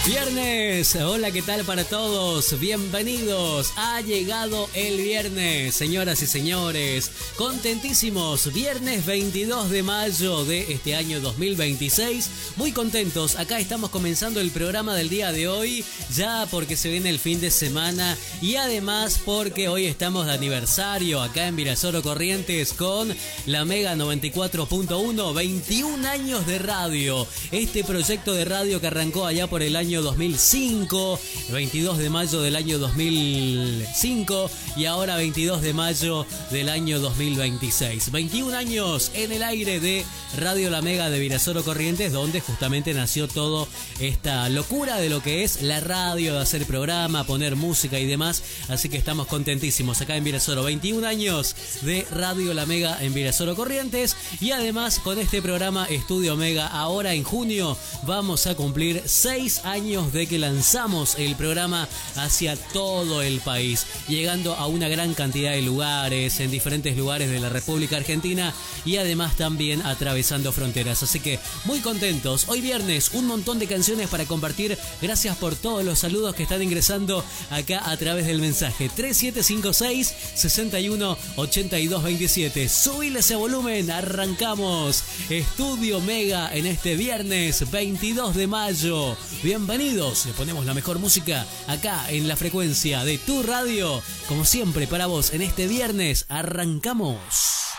Viernes, hola, ¿qué tal para todos? Bienvenidos, ha llegado el viernes, señoras y señores, contentísimos, viernes 22 de mayo de este año 2026, muy contentos, acá estamos comenzando el programa del día de hoy, ya porque se viene el fin de semana y además porque hoy estamos de aniversario acá en Virasoro Corrientes con la Mega 94.1, 21 años de radio, este proyecto de radio que arrancó allá por el año 2005, 22 de mayo del año 2005 y ahora 22 de mayo del año 2026. 21 años en el aire de Radio La Mega de Virasoro Corrientes, donde justamente nació toda esta locura de lo que es la radio, de hacer programa, poner música y demás. Así que estamos contentísimos acá en Virasoro. 21 años de Radio La Mega en Virasoro Corrientes y además con este programa Estudio Mega. Ahora en junio vamos a cumplir 6 años de que lanzamos el programa hacia todo el país, llegando a una gran cantidad de lugares, en diferentes lugares de la República Argentina y además también atravesando fronteras. Así que muy contentos. Hoy viernes, un montón de canciones para compartir. Gracias por todos los saludos que están ingresando acá a través del mensaje 3756 61 82 27. Subile ese volumen, arrancamos Estudio Mega en este viernes 22 de mayo. Bienvenidos, le ponemos la mejor música acá en la frecuencia de tu radio. Como siempre para vos en este viernes, arrancamos.